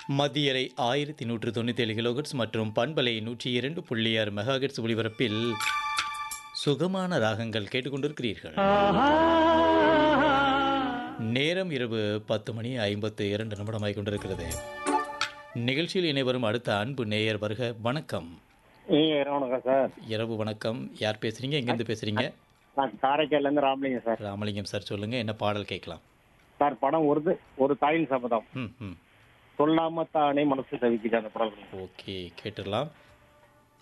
மத்தியரை 1197 kilohertz மற்றும் பண்பலை 102.6 megahertz ஒலிபரப்பில் சுகமான ராகங்கள் கேட்டுக்கொண்டிருக்கிறீர்கள். நேரம் இரவு 10 மணி 52 நிமிடமாய் கொண்டிருக்கிறது. நிகழ்ச்சியில் இணைவரும் அடுத்த அன்பு நேயர் வருக. வணக்கம். வணக்கம் சார். இரவு வணக்கம். யார் பேசுறீங்க? எங்கேருந்து பேசுறீங்க? நான் காரைக்கால்லேருந்து ராமலிங்கம் சார். ராமலிங்கம் சார், சொல்லுங்க, என்ன பாடல் கேட்கலாம்? சார் படம் ஒரு தாயின் சபதம். ம் ம் சொல்லாம தானே மனசு தவிக்குது அந்த படம். ஓகே, கேட்டுடலாம்.